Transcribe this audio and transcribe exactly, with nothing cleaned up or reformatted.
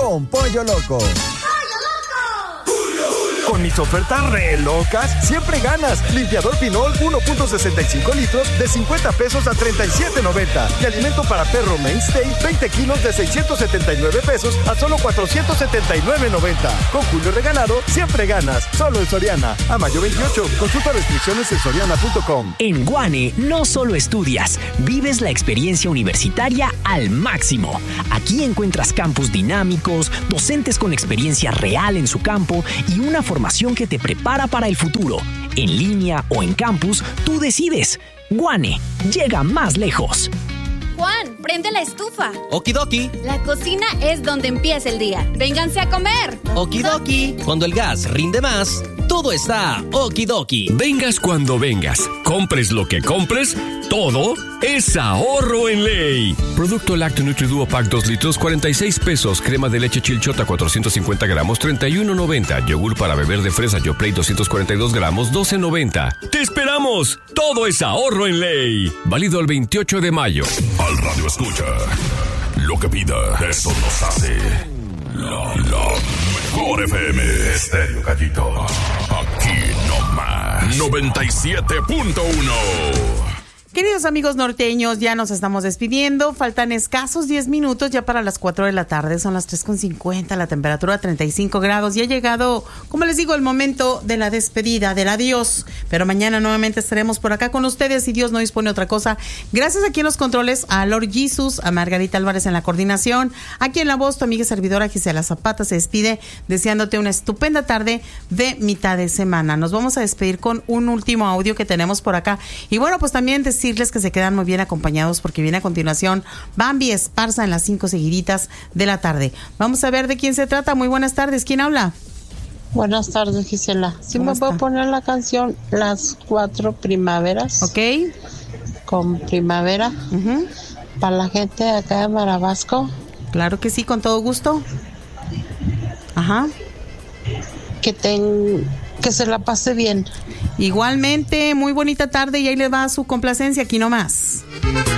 con Pollo Loco. Con mis ofertas re locas, siempre ganas. Limpiador Pinol uno punto sesenta y cinco litros de cincuenta pesos a treinta y siete noventa. Y alimento para perro Mainstay veinte kilos de seiscientos setenta y nueve pesos a solo cuatrocientos setenta y nueve noventa. Con Julio Regalado, siempre ganas. Solo en Soriana. A mayo veintiocho. Consulta restricciones en soriana punto com. En Guane no solo estudias, vives la experiencia universitaria al máximo. Aquí encuentras campus dinámicos, docentes con experiencia real en su campo y una formación que te prepara para el futuro. En línea o en campus, tú decides. Guane, llega más lejos. Juan, prende la estufa. Okidoki. La cocina es donde empieza el día. ¡Vénganse a comer! Okidoki. Cuando el gas rinde más, todo está okidoki. Vengas cuando vengas, compres lo que compres, todo es ahorro en ley. Producto Lacto Nutriduo Pack dos litros, cuarenta y seis pesos. Crema de leche Chilchota, cuatrocientos cincuenta gramos, treinta y uno noventa. Yogur para beber de fresa Yoplait, doscientos cuarenta y dos gramos, doce noventa. ¡Te esperamos! Todo es ahorro en ley. Válido el veintiocho de mayo. Al radio escucha. Lo que pida, eso nos hace. La, la mejor F M. Estéreo Gallito. Aquí nomás. noventa y siete punto uno. Queridos amigos norteños, ya nos estamos despidiendo. Faltan escasos diez minutos ya para las cuatro de la tarde. Son las tres con cincuenta, la temperatura treinta y cinco grados. Y ha llegado, como les digo, el momento de la despedida, del adiós. Pero mañana nuevamente estaremos por acá con ustedes si Dios no dispone otra cosa. Gracias aquí en los controles a Lord Jesus, a Margarita Álvarez en la coordinación. Aquí en la voz, tu amiga y servidora Gisela Zapata se despide deseándote una estupenda tarde de mitad de semana. Nos vamos a despedir con un último audio que tenemos por acá. Y bueno, pues también decirles que se quedan muy bien acompañados porque viene a continuación Bambi Esparza en las cinco seguiditas de la tarde. Vamos a ver de quién se trata. Muy buenas tardes. ¿Quién habla? Buenas tardes, Gisela. ¿Sí me puedo poner la canción Las Cuatro Primaveras? Ok. Con Primavera. Uh-huh. Para la gente de acá de Marabasco. Claro que sí, con todo gusto. Ajá. Que ten... que se la pase bien. Igualmente, muy bonita tarde y ahí le va su complacencia aquí nomás.